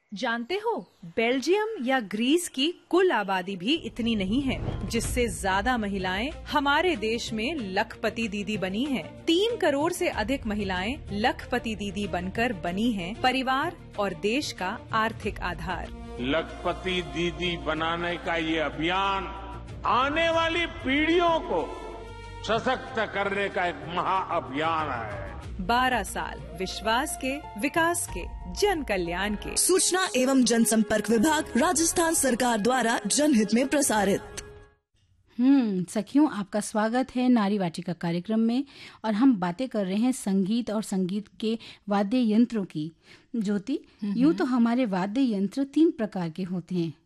जानते हो, बेल्जियम या ग्रीस की कुल आबादी भी इतनी नहीं है, जिससे ज्यादा महिलाएं हमारे देश में लखपति दीदी बनी हैं। 3 करोड़ से अधिक महिलाएं लखपति दीदी बनकर बनी हैं परिवार और देश का आर्थिक आधार। लखपति दीदी बनाने का ये अभियान आने वाली पीढ़ियों को सशक्त करने का एक महाअभियान है। 12 साल विश्वास के, विकास के, जन कल्याण के। सूचना एवं जनसंपर्क विभाग, राजस्थान सरकार द्वारा जनहित में प्रसारित। सखियों, आपका स्वागत है नारी वाटिका कार्यक्रम में और हम बातें कर रहे हैं संगीत और संगीत के वाद्य यंत्रों की। ज्योति, यूं तो हमारे वाद्य यंत्र 3 प्रकार के होते हैं,